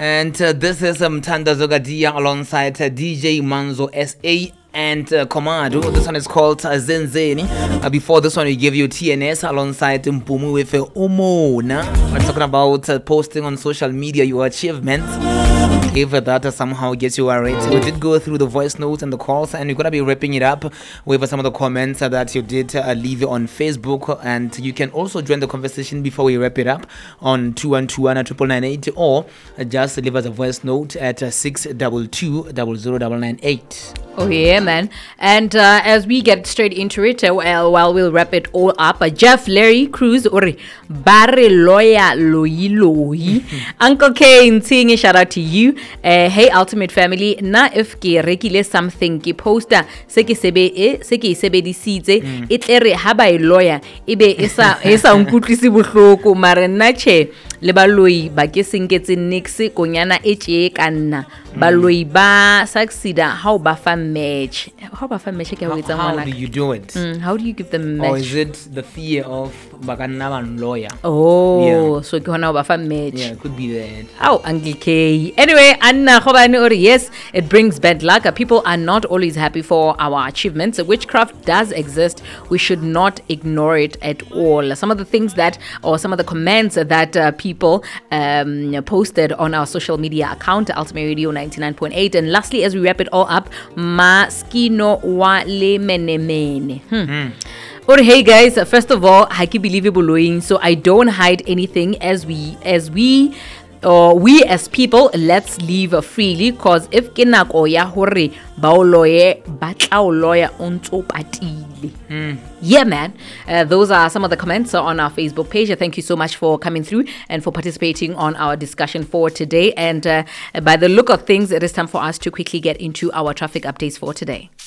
And this is Mtanda Zogadia alongside DJ Manzo SA and Komado. This one is called Zenzeni. Before this one, we give you TNS alongside Mpumu with Omona. We're talking about posting on social media your achievements. If that somehow gets you alright. We did go through the voice notes and the calls, and we're gonna be wrapping it up with some of the comments that you did leave on Facebook. And you can also join the conversation before we wrap it up on 2121-998, or just leave us a voice note at 622-00998. Oh yeah, man. And as we get straight into it, while we'll wrap it all up, Jeff Larry Cruz ori bare lawyer loyi. Uncle Kane saying a shout out to you. Hey Ultimate Family, na if ke rekile something ke poster se ke sebedisitse e tle ha ba lawyer ebe esa nkutlwisi bohloko mare nna che le baloi ba ke senketse nix konyana e tje kana baloi ba succeeda how ba fa match ke How do you do it? How do you give them match? Or is it the fear of bakana lawyer? So ke hona ba fa match. Yeah, it could be that. Uncle K. Anyway, Anna Khobane ori yes, it brings bad luck. People are not always happy for our achievements. Witchcraft does exist. We should not ignore it at all. Some of the things that, or some of the comments that people posted on our social media account, Ultimate Radio 99.8. And lastly, as we wrap it all up, Maskino wa le menemene. Or hey guys, first of all, haki believable, so I don't hide anything as we as people, let's live freely, cause if kinako ya hore ba lawyer batla lawyer onto patile. Yeah, man. Those are some of the comments on our Facebook page. Thank you so much for coming through and for participating on our discussion for today. And by the look of things, it is time for us to quickly get into our traffic updates for today.